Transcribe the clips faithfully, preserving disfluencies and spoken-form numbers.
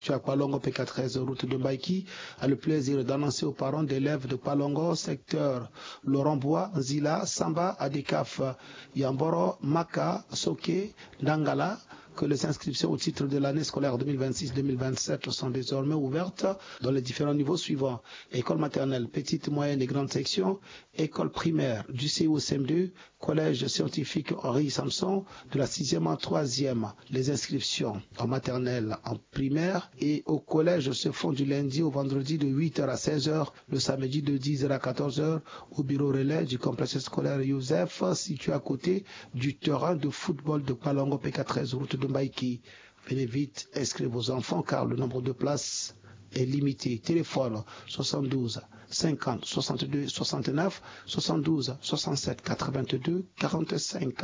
à Palongo P K treize, route de Mbaïki, a le plaisir d'annoncer aux parents d'élèves de Palongo, secteur Laurent Bois, Zila, Samba, Adekaf, Yamboro, Maka, Soke, Dangala, que les inscriptions au titre de l'année scolaire deux mille vingt-six deux mille vingt-sept sont désormais ouvertes dans les différents niveaux suivants: école maternelle, petite, moyenne et grande section, école primaire du C I O C M deux, collège scientifique Henri Samson, de la sixième en troisième. Les inscriptions en maternelle, en primaire et au collège se font du lundi au vendredi de huit heures à seize heures, le samedi de dix heures à quatorze heures au bureau relais du complexe scolaire Youssef, situé à côté du terrain de football de Palongo P K treize, route de Mbaïki. Venez vite inscrire vos enfants car le nombre de places est limité. Téléphone soixante-douze cinquante soixante-deux soixante-neuf, soixante-douze soixante-sept quatre-vingt-deux quarante-cinq.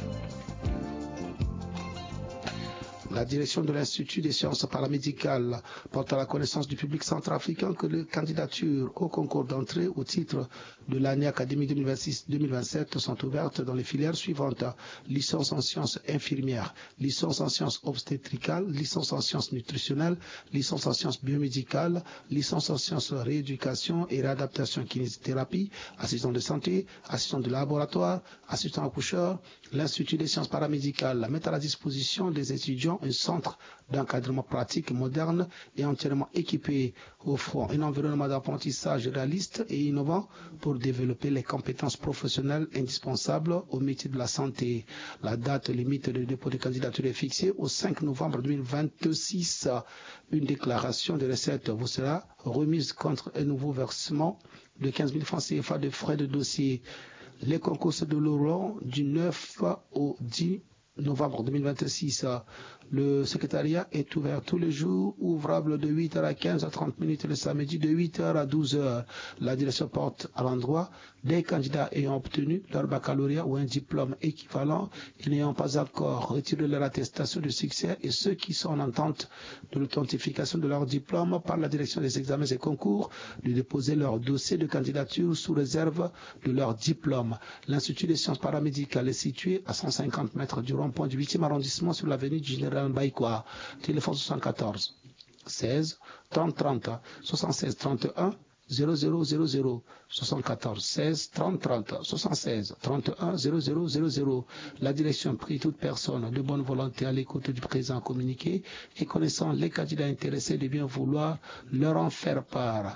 La direction de l'Institut des sciences paramédicales porte à la connaissance du public centrafricain que les candidatures au concours d'entrée au titre de l'année académique deux mille vingt-six deux mille vingt-sept sont ouvertes dans les filières suivantes: licence en sciences infirmières, licence en sciences obstétricales, licence en sciences nutritionnelles, licence en sciences biomédicales, licence en sciences rééducation et réadaptation kinésithérapie, assistant de santé, assistant de laboratoire, assistant accoucheur. L'Institut des sciences paramédicales met à la disposition des étudiants un centre d'encadrement pratique moderne et entièrement équipé, offrant un environnement d'apprentissage réaliste et innovant pour développer les compétences professionnelles indispensables au métier de la santé. La date limite de dépôt de candidature est fixée au cinq novembre deux mille vingt-six. Une déclaration de recettes vous sera remise contre un nouveau versement de quinze mille francs C F A de frais de dossier. Les concours se dérouleront du neuf au dix novembre deux mille vingt-six. Le secrétariat est ouvert tous les jours, ouvrable de huit heures à quinze heures trente minutes le samedi, de huit heures à douze heures. La direction porte à l'endroit des candidats ayant obtenu leur baccalauréat ou un diplôme équivalent et n'ayant pas encore retiré leur attestation de succès, et ceux qui sont en attente de l'authentification de leur diplôme par la direction des examens et concours de déposer leur dossier de candidature sous réserve de leur diplôme. L'Institut des sciences paramédicales est situé à cent cinquante mètres du rond-point du huitième arrondissement sur l'avenue du Général Mbaïkoa. Téléphone soixante-quatorze seize trente trente, soixante-seize trente et un zéro zéro zéro zéro, soixante-quatorze seize trente trente, soixante-seize trente et un zéro zéro zéro zéro. La direction prie toute personne de bonne volonté à l'écoute du présent communiqué et connaissant les candidats intéressés de bien vouloir leur en faire part.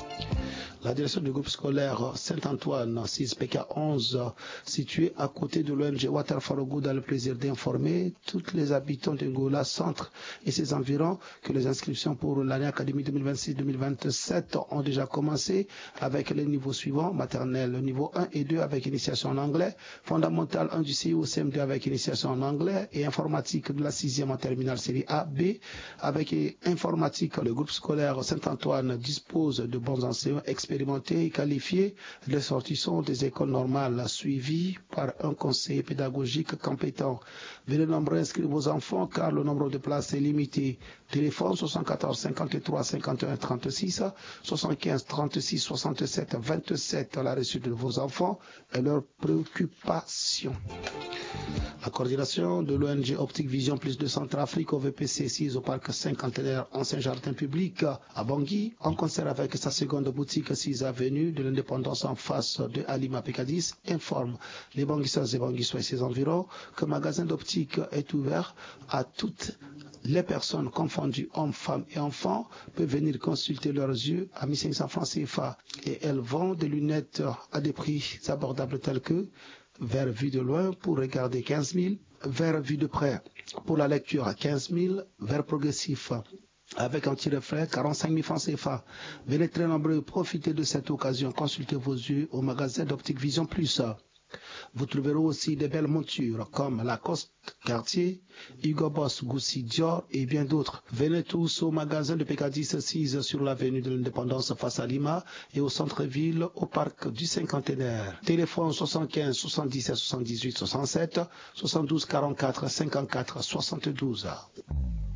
La direction du groupe scolaire Saint-Antoine six P K onze, situé à côté de l'O N G Waterfarogoud, a le plaisir d'informer tous les habitants d'Angola Centre et ses environs que les inscriptions pour l'année académique deux mille vingt-six deux mille vingt-sept ont déjà commencé avec les niveaux suivants: maternelle niveau un et deux avec initiation en anglais, fondamentale un du C I O C M deux avec initiation en anglais et informatique de la sixième en terminale série A B avec informatique. Le groupe scolaire Saint-Antoine dispose de bons enseignants expérimentés et qualifiés. Les sorties sont des écoles normales suivies par un conseiller pédagogique compétent. Venez nombreux inscrire vos enfants car le nombre de places est limité. Téléphone soixante-quatorze cinquante-trois cinquante et un trente-six, soixante-quinze trente-six soixante-sept vingt-sept à la réussite de vos enfants et leurs préoccupations. La coordination de l'O N G Optique Vision Plus de Centrafrique au V P C six au parc cinquantenaire Ancien Jardin Public à Bangui, en concert avec sa seconde boutique six avenue de l'Indépendance en face de Alima P K dix, informe les Banguisseurs et Banguissois et ses environs que le magasin d'optique est ouvert à toutes les personnes confondues, hommes, femmes et enfants, peuvent venir consulter leurs yeux à mille cinq cents francs C F A et elles vendent des lunettes à des prix abordables tels que verre vue de loin pour regarder quinze mille, verre vue de près pour la lecture à quinze mille, verre progressif avec anti-reflet quarante-cinq mille francs C F A. Venez très nombreux profiter de cette occasion, consultez vos yeux au magasin d'Optique Vision Plus. Vous trouverez aussi des belles montures comme Lacoste, Cartier, Hugo Boss, Gucci, Dior et bien d'autres. Venez tous au magasin de P K dix six sur l'avenue de l'Indépendance face à Lima et au centre-ville au parc du Cinquantenaire. Téléphone soixante-quinze soixante-dix-sept soixante-dix-huit soixante-sept, soixante-douze quarante-quatre cinquante-quatre soixante-douze.